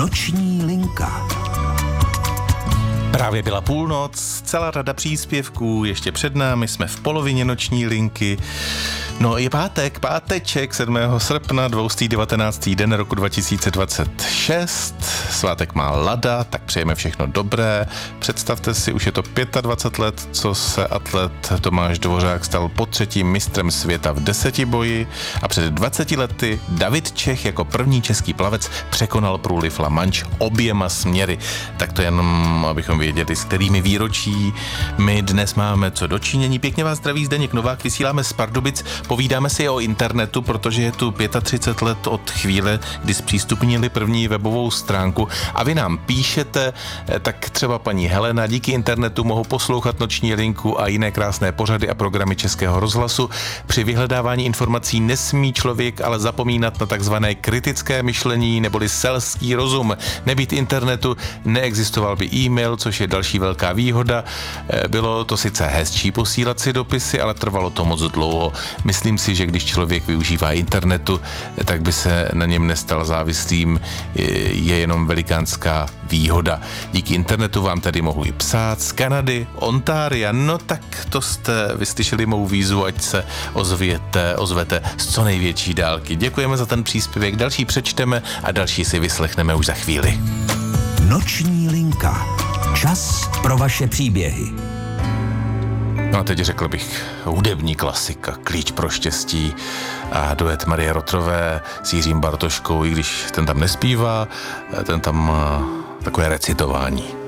Noční linka. Právě byla půlnoc, celá řada příspěvků, ještě před námi, jsme v polovině noční linky. No je páteček 7. srpna, 219. den roku 2026. Svátek má Lada, tak přejeme všechno dobré. Představte si, už je to 25 let, co se atlet Tomáš Dvořák stal potřetím mistrem světa v desetiboji a před 20 lety David Čech jako první český plavec překonal průliv La Manche oběma směry. Tak to jenom, abychom věděli, s kterými výročí my dnes máme co dočinění. Pěkně vás zdraví Zdeněk Novák, vysíláme z Pardubic. Povídáme si o internetu, protože je tu 35 let od chvíle, kdy zpřístupnili první webovou stránku a vy nám píšete, tak třeba paní Helena, díky internetu mohou poslouchat Noční linku a jiné krásné pořady a programy Českého rozhlasu. Při vyhledávání informací nesmí člověk ale zapomínat na takzvané kritické myšlení neboli selský rozum. Nebýt internetu, neexistoval by e-mail, což je další velká výhoda. Bylo to sice hezčí posílat si dopisy, ale trvalo to moc dlouho. Myslím si, že když člověk využívá internetu, tak by se na něm nestal závislým, je jenom velikánská výhoda. Díky internetu vám tady mohu i psát z Kanady, Ontária, no tak to jste vyslyšeli mou výzvu, ať se ozvete z co největší dálky. Děkujeme za ten příspěvek, další přečteme a další si vyslechneme už za chvíli. Noční linka. Čas pro vaše příběhy. No a teď řekl bych hudební klasika, Klíč pro štěstí a duet Marie Rotrové s Jiřím Bartoškou, i když ten tam nespívá, ten tam má takové recitování.